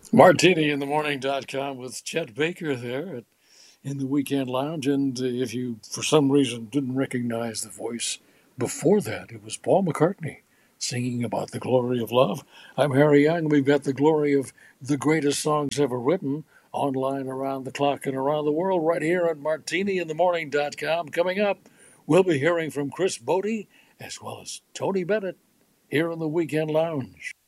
Martini in the morning.com with Chet Baker there in the Weekend Lounge. And if you, for some reason, didn't recognize the voice before that, it was Paul McCartney singing about the glory of love. I'm Harry Young. We've got the glory of the greatest songs ever written online around the clock and around the world right here on Martini in the morning.com. Coming up, we'll be hearing from Chris Bodie as well as Tony Bennett here in the Weekend Lounge.